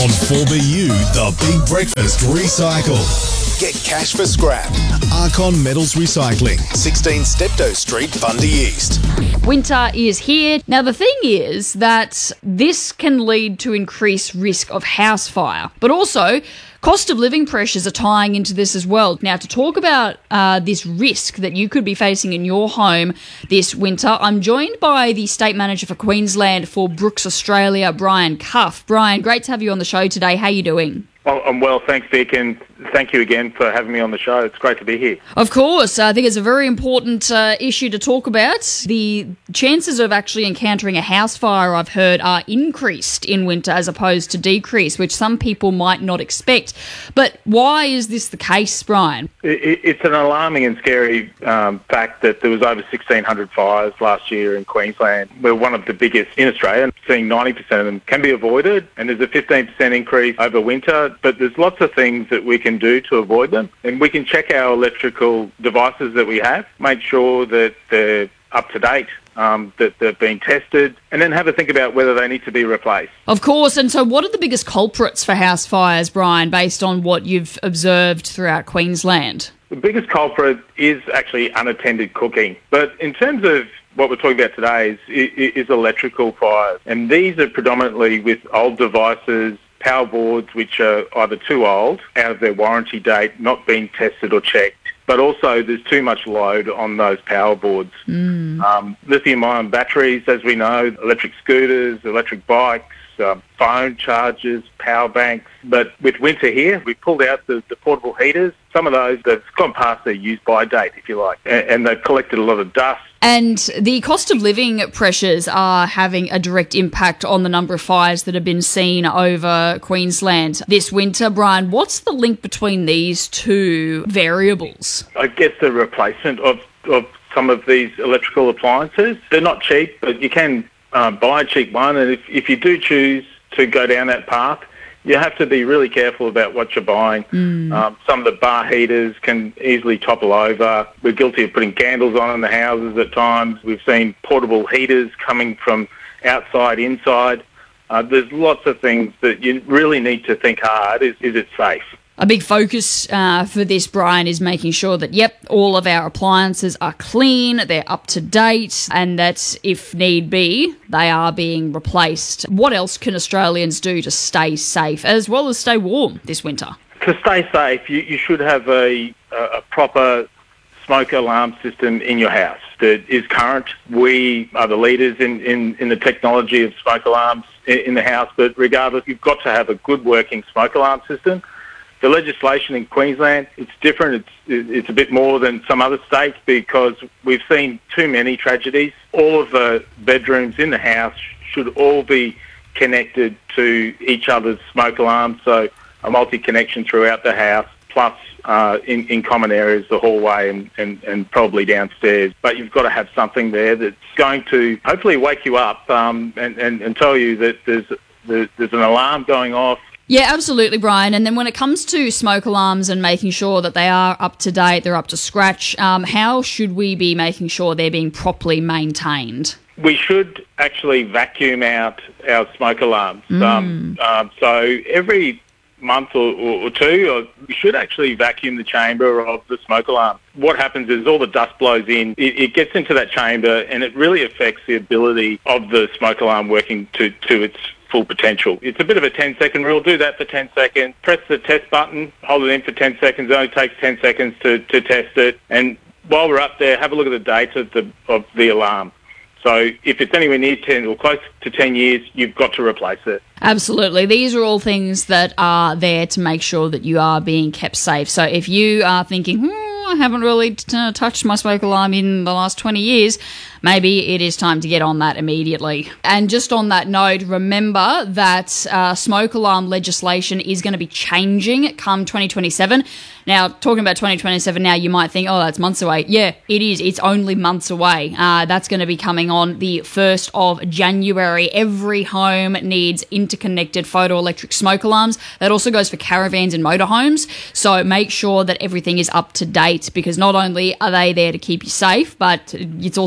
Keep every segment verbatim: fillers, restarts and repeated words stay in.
On four B U, the Big Breakfast Recycle. Get cash for scrap. Archon Metals Recycling, sixteen Steptoe Street, Bundy East. Winter is here. Now, the thing is that this can lead to increased risk of house fire, but also cost of living pressures are tying into this as well. Now, to talk about uh, this risk that you could be facing in your home this winter, I'm joined by the State Manager for Queensland for Brooks Australia, Brian Cuff. Brian, great to have you on the show today. How are you doing? Well, I'm well, thanks, Vic, and thank you again for having me on the show. It's great to be here. Of course. I think it's a very important uh, issue to talk about. The chances of actually encountering a house fire, I've heard, are increased in winter as opposed to decreased, which some people might not expect. But why is this the case, Brian? It, it's an alarming and scary um, fact that there was over sixteen hundred fires last year in Queensland. We're one of the biggest in Australia, seeing ninety percent of them can be avoided, and there's a fifteen percent increase over winter. But there's lots of things that we can do to avoid them. And we can check our electrical devices that we have, make sure that they're up to date, um, that they've been tested, and then have a think about whether they need to be replaced. Of course. And so what are the biggest culprits for house fires, Brian, based on what you've observed throughout Queensland? The biggest culprit is actually unattended cooking. But in terms of what we're talking about today is, is electrical fires. And these are predominantly with old devices, power boards which are either too old, out of their warranty date, not being tested or checked, but also there's too much load on those power boards. Mm. Um, lithium-ion batteries, as we know, electric scooters, electric bikes, uh, phone chargers, power banks. But with winter here, we pulled out the, the portable heaters. Some of those, they've gone past their use-by date, if you like, and, and they've collected a lot of dust. And the cost of living pressures are having a direct impact on the number of fires that have been seen over Queensland this winter. Brian, what's the link between these two variables? I guess the replacement of, of some of these electrical appliances. They're not cheap, but you can uh, buy a cheap one. And if, if you do choose to go down that path, you have to be really careful about what you're buying. Mm. Um, some of the bar heaters can easily topple over. We're guilty of putting candles on in the houses at times. We've seen portable heaters coming from outside, inside. Uh, there's lots of things that you really need to think hard. Is, is it safe? A big focus uh, for this, Brian, is making sure that, yep, all of our appliances are clean, they're up to date, and that if need be, they are being replaced. What else can Australians do to stay safe as well as stay warm this winter? To stay safe, you, you should have a, a proper smoke alarm system in your house that is current. We are the leaders in, in, in the technology of smoke alarms in, in the house, but regardless, you've got to have a good working smoke alarm system. The legislation in Queensland, it's different. It's it's a bit more than some other states because we've seen too many tragedies. All of the bedrooms in the house should all be connected to each other's smoke alarms, so a multi-connection throughout the house, plus uh, in, in common areas, the hallway and, and, and probably downstairs. But you've got to have something there that's going to hopefully wake you up um, and, and, and tell you that there's, there's an alarm going off. Yeah, absolutely, Brian. And then when it comes to smoke alarms and making sure that they are up to date, they're up to scratch, um, how should we be making sure they're being properly maintained? We should actually vacuum out our smoke alarms. Mm. Um, um, so every month or, or, or two, or we should actually vacuum the chamber of the smoke alarm. What happens is all the dust blows in, it, it gets into that chamber, and it really affects the ability of the smoke alarm working to, to its full potential. It's a bit of a ten second rule. Do that for ten seconds. Press the test button, hold it in for ten seconds. It only takes ten seconds to, to test it. And while we're up there, have a look at the date of the, of the alarm. So if it's anywhere near ten or close to ten years, you've got to replace it. Absolutely. These are all things that are there to make sure that you are being kept safe. So if you are thinking, hmm, I haven't really t- touched my smoke alarm in the last twenty years, maybe it is time to get on that immediately. And just on that note, remember that uh, smoke alarm legislation is going to be changing come twenty twenty-seven. Now, talking about twenty twenty-seven now, you might think, oh, that's months away. Yeah, it is. It's only months away. Uh, that's going to be coming on the first of January. Every home needs interconnected photoelectric smoke alarms. That also goes for caravans and motorhomes. So make sure that everything is up to date, because not only are they there to keep you safe, but it's also going to be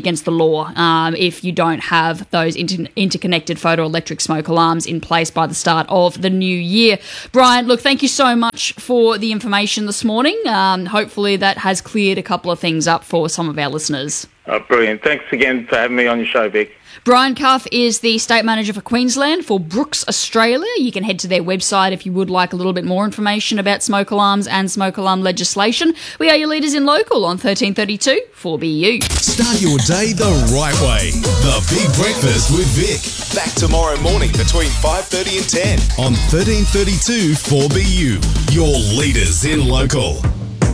against the law um, if you don't have those inter- interconnected photoelectric smoke alarms in place by the start of the new year. Brian, look, thank you so much for the information this morning. Um, hopefully that has cleared a couple of things up for some of our listeners. Oh, brilliant. Thanks again for having me on your show, Vic. Brian Cuff is the State Manager for Queensland for Brooks Australia. You can head to their website if you would like a little bit more information about smoke alarms and smoke alarm legislation. We are your leaders in local on thirteen thirty-two four B U. Start your day the right way. The Big Breakfast with Vic. Back tomorrow morning between five thirty and ten on thirteen thirty-two four B U. Your leaders in local.